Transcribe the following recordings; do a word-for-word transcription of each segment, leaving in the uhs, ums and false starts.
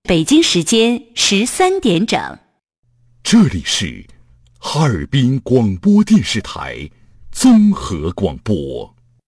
北京时间十三点整。 这里是哈尔滨广播电视台综合广播。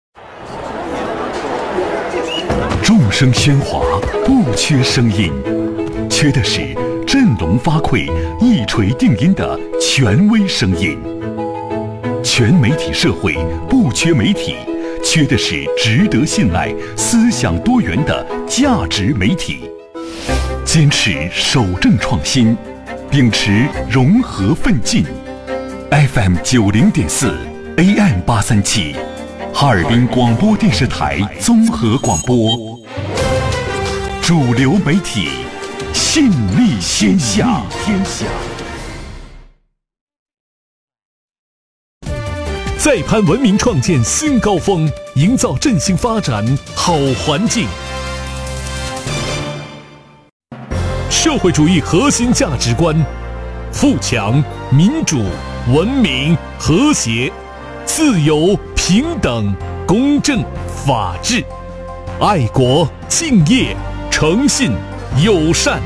众声喧哗，不缺声音，缺的是振聋发聩、一锤定音的权威声音。全媒体社会不缺媒体，缺的是值得信赖、思想多元的价值媒体。坚持守正创新，秉持融合奋进。F M 九零点四 A M 八三七，哈尔滨广播电视台综合广播，主流媒体，信力天下。天下。 再攀文明创建新高峰，营造振兴发展好环境。社会主义核心价值观：富强、民主、文明、和谐、自由、平等、公正、法治、爱国、敬业、诚信、友善。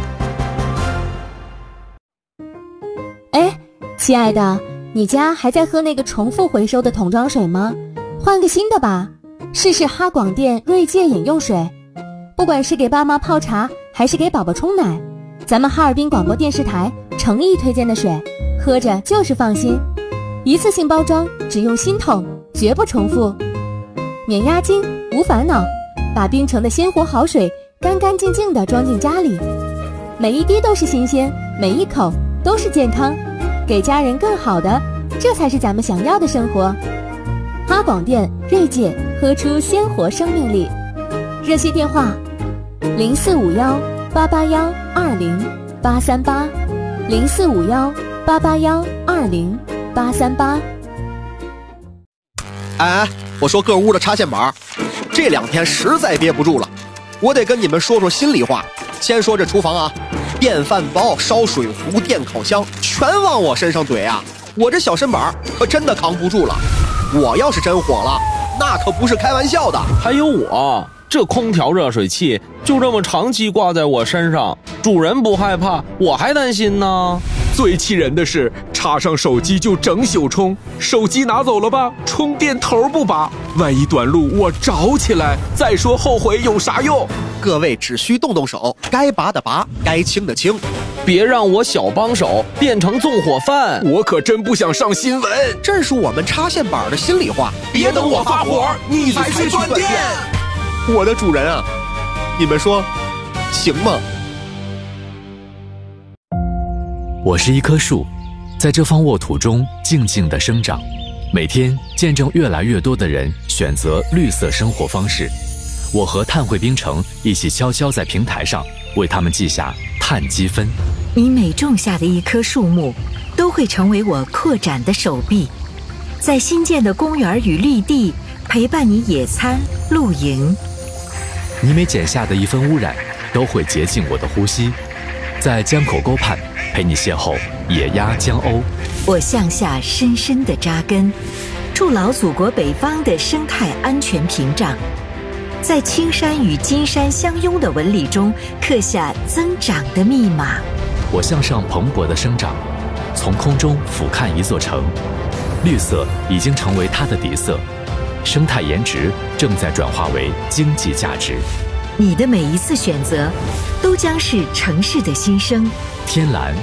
哎，亲爱的，你家还在喝那个重复回收的桶装水吗？换个新的吧，试试哈广电锐界饮用水。不管是给爸妈泡茶，还是给宝宝冲奶，咱们哈尔滨广播电视台诚意推荐的水，喝着就是放心。一次性包装，只用新桶，绝不重复，免押金，无烦恼，把冰城的鲜活好水干干净净地装进家里，每一滴都是新鲜，每一口都是健康，给家人更好的，这才是咱们想要的生活。哈广电锐界，喝出鲜活生命力。热线电话零四五幺八八幺二零八三八，零四五幺八八幺二零八三八。 哎哎，我说各屋的插线板，这两天实在憋不住了，我得跟你们说说心里话。先说这厨房啊，电饭煲、烧水壶、电烤箱全往我身上怼啊，我这小身板可真的扛不住了。我要是真火了，那可不是开玩笑的。 还有我这空调热水器就这么长期挂在我身上，主人不害怕，我还担心呢。 最气人的是，插上手机就整宿充，手机拿走了吧，充电头不拔，万一短路我着起来，再说后悔有啥用？ 各位只需动动手，该拔的拔，该清的清， 别让我小帮手变成纵火犯。 我可真不想上新闻， 这是我们插线板的心里话。 别等我发火，你才去断电。 我的主人啊，你们说行吗？ 我是一棵树，在这方沃土中静静地生长，每天见证越来越多的人选择绿色生活方式。我和碳汇冰城一起悄悄在平台上为他们记下碳积分。 你每种下的一棵树木，都会成为我扩展的手臂，在新建的公园与绿地陪伴你野餐、露营。 你每减下的一分污染，都会洁净我的呼吸，在江口沟畔陪你邂逅野鸭江鸥。 我向下深深地扎根，筑牢祖国北方的生态安全屏障，在青山与金山相拥的纹理中刻下增长的密码。 我向上蓬勃地生长，从空中俯瞰一座城，绿色已经成为它的底色，生态颜值正在转化为经济价值。 你的每一次选择，都将是城市的新生。 天蓝